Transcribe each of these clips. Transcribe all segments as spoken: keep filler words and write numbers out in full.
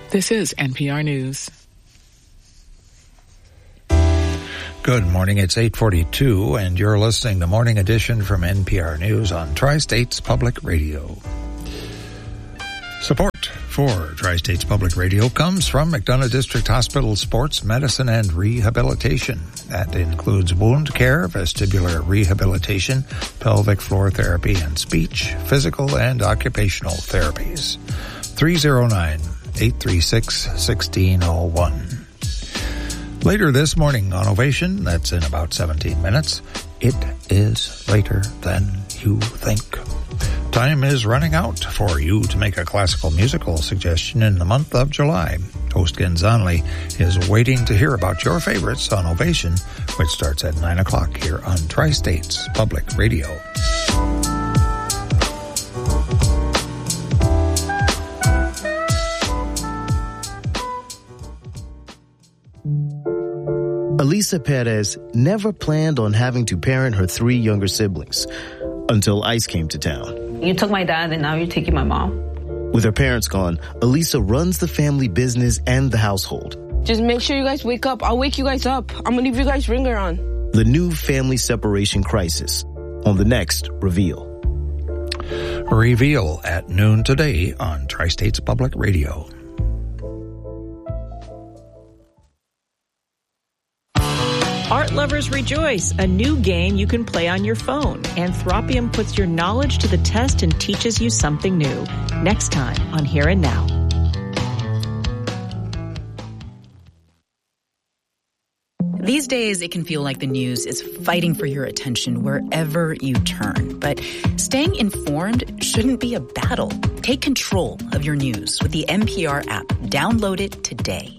This is N P R News. Good morning. It's eight forty-two, and you're listening to Morning Edition from N P R News on Tri-States Public Radio. Support for Tri-States Public Radio comes from McDonough District Hospital Sports Medicine and Rehabilitation. That includes wound care, vestibular rehabilitation, pelvic floor therapy, and speech, physical, and occupational therapies. three oh nine, eight three six, one six oh one. Later this morning on Ovation, that's in about seventeen minutes, it is later than you think. Time is running out for you to make a classical musical suggestion in the month of July. Host Ken Zonley is waiting to hear about your favorites on Ovation, which starts at nine o'clock here on Tri-States Public Radio. Elisa Perez never planned on having to parent her three younger siblings until ICE came to town. You took my dad and now you're taking my mom. With her parents gone, Elisa runs the family business and the household. Just make sure you guys wake up. I'll wake you guys up. I'm gonna leave you guys ringer on. The new family separation crisis on the next Reveal. Reveal at noon today on Tri-States Public Radio. Art lovers rejoice, a new game you can play on your phone. Anthropium puts your knowledge to the test and teaches you something new. Next time on Here and Now. These days, it can feel like the news is fighting for your attention wherever you turn. But staying informed shouldn't be a battle. Take control of your news with the N P R app. Download it today.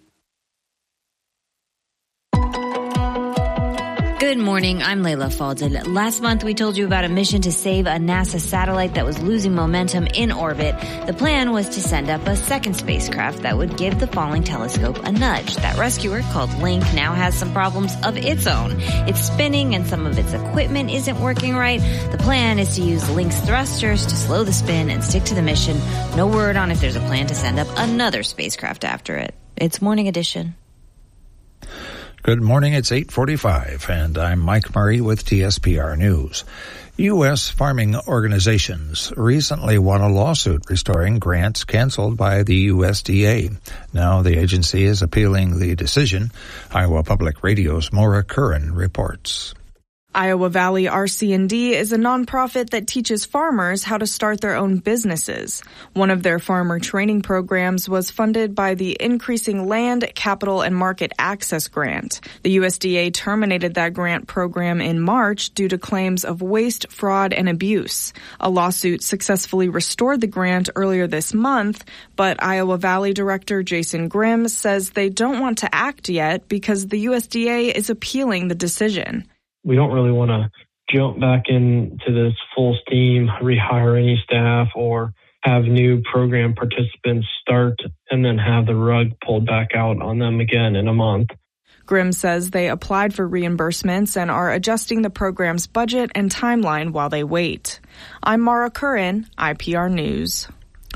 Good morning, I'm Layla Falded. Last month we told you about a mission to save a NASA satellite that was losing momentum in orbit. The plan was to send up a second spacecraft that would give the falling telescope a nudge. That rescuer, called Link, now has some problems of its own. It's spinning and some of its equipment isn't working right. The plan is to use Link's thrusters to slow the spin and stick to the mission. No word on if there's a plan to send up another spacecraft after it. It's Morning Edition. Good morning, it's eight forty-five, and I'm Mike Murray with T S P R News. U S farming organizations recently won a lawsuit restoring grants canceled by the U S D A. Now the agency is appealing the decision. Iowa Public Radio's Maura Curran reports. Iowa Valley R C and D is a nonprofit that teaches farmers how to start their own businesses. One of their farmer training programs was funded by the Increasing Land, Capital, and Market Access Grant. The U S D A terminated that grant program in March due to claims of waste, fraud, and abuse. A lawsuit successfully restored the grant earlier this month, but Iowa Valley Director Jason Grimm says they don't want to act yet because the U S D A is appealing the decision. We don't really want to jump back into this full steam, rehire any staff, or have new program participants start and then have the rug pulled back out on them again in a month. Grimm says they applied for reimbursements and are adjusting the program's budget and timeline while they wait. I'm Maura Curran, I P R News.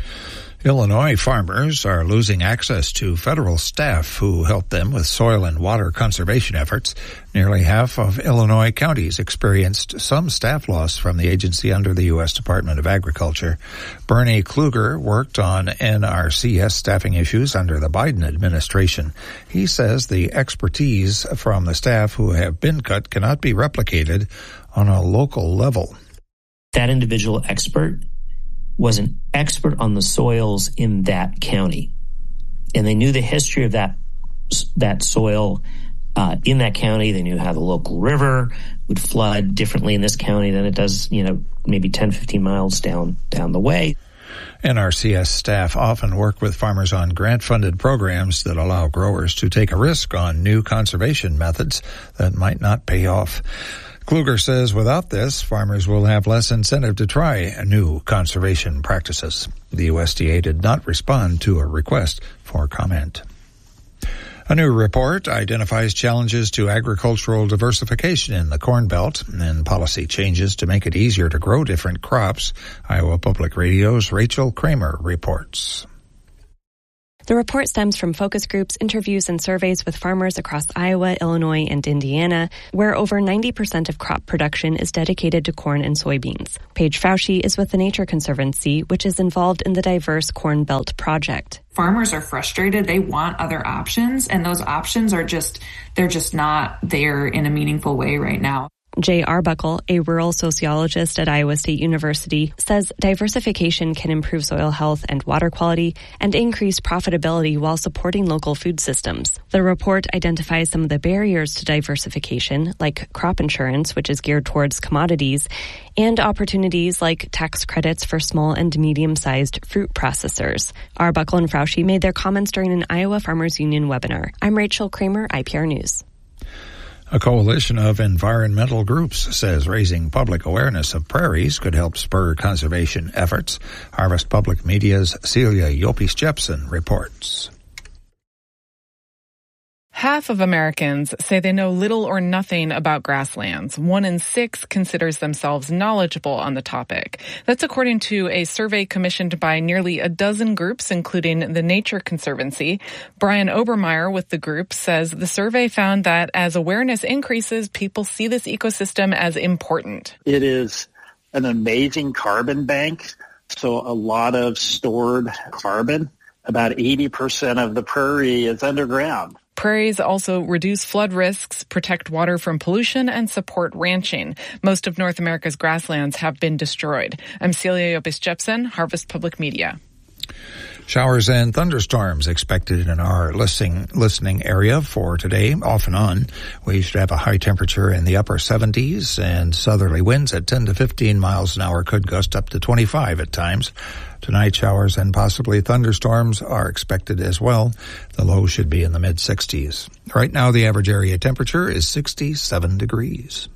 Illinois farmers are losing access to federal staff who help them with soil and water conservation efforts. Nearly half of Illinois counties experienced some staff loss from the agency under the U S Department of Agriculture. Bernie Kluger worked on N R C S staffing issues under the Biden administration. He says the expertise from the staff who have been cut cannot be replicated on a local level. That individual expert was an expert on the soils in that county. And they knew the history of that that soil uh, in that county. They knew how the local river would flood differently in this county than it does, you know, maybe ten, fifteen miles down down the way. N R C S staff often work with farmers on grant-funded programs that allow growers to take a risk on new conservation methods that might not pay off. Kluger says without this, farmers will have less incentive to try new conservation practices. The U S D A did not respond to a request for comment. A new report identifies challenges to agricultural diversification in the Corn Belt and policy changes to make it easier to grow different crops. Iowa Public Radio's Rachel Kramer reports. The report stems from focus groups, interviews, and surveys with farmers across Iowa, Illinois, and Indiana, where over ninety percent of crop production is dedicated to corn and soybeans. Paige Fauci is with the Nature Conservancy, which is involved in the Diverse Corn Belt Project. Farmers are frustrated. They want other options, and those options are just, they're just not there in a meaningful way right now. Jay Arbuckle, a rural sociologist at Iowa State University, says diversification can improve soil health and water quality and increase profitability while supporting local food systems. The report identifies some of the barriers to diversification, like crop insurance, which is geared towards commodities, and opportunities like tax credits for small and medium-sized fruit processors. Arbuckle and Fauci made their comments during an Iowa Farmers Union webinar. I'm Rachel Kramer, I P R News. A coalition of environmental groups says raising public awareness of prairies could help spur conservation efforts. Harvest Public Media's Celia Yopis-Jepson reports. Half of Americans say they know little or nothing about grasslands. One in six considers themselves knowledgeable on the topic. That's according to a survey commissioned by nearly a dozen groups, including the Nature Conservancy. Brian Obermeyer with the group says the survey found that as awareness increases, people see this ecosystem as important. It is an amazing carbon bank, so a lot of stored carbon. About eighty percent of the prairie is underground. Prairies also reduce flood risks, protect water from pollution, and support ranching. Most of North America's grasslands have been destroyed. I'm Celia Yopis-Jepson, Harvest Public Media. Showers and thunderstorms expected in our listening, listening area for today, off and on. We should have a high temperature in the upper seventies, and southerly winds at ten to fifteen miles an hour could gust up to twenty-five at times. Tonight, showers and possibly thunderstorms are expected as well. The low should be in the mid-sixties. Right now, the average area temperature is sixty-seven degrees.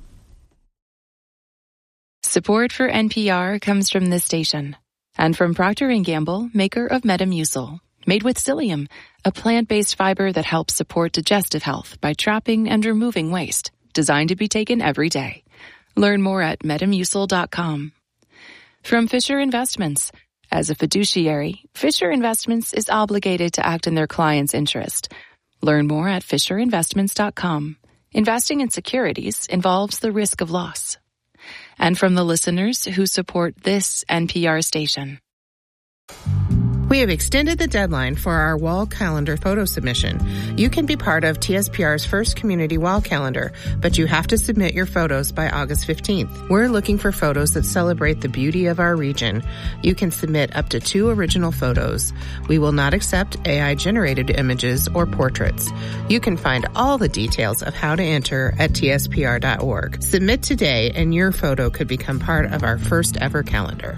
Support for N P R comes from this station and from Procter and Gamble, maker of Metamucil, made with psyllium, a plant-based fiber that helps support digestive health by trapping and removing waste, designed to be taken every day. Learn more at metamucil dot com. From Fisher Investments. As a fiduciary, Fisher Investments is obligated to act in their client's interest. Learn more at fisher investments dot com. Investing in securities involves the risk of loss. And from the listeners who support this N P R station. We have extended the deadline for our wall calendar photo submission. You can be part of T S P R's first community wall calendar, but you have to submit your photos by August fifteenth. We're looking for photos that celebrate the beauty of our region. You can submit up to two original photos. We will not accept A I-generated images or portraits. You can find all the details of how to enter at T S P R dot org. Submit today and your photo could become part of our first ever calendar.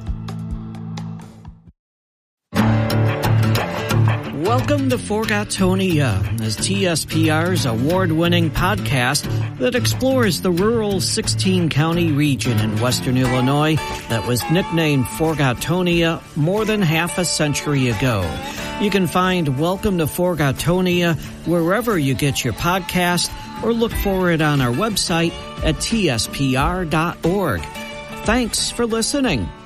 Welcome to Forgotonia, as T S P R's award-winning podcast that explores the rural sixteen-county region in western Illinois that was nicknamed Forgotonia more than half a century ago. You can find Welcome to Forgotonia wherever you get your podcast or look for it on our website at T S P R dot org. Thanks for listening.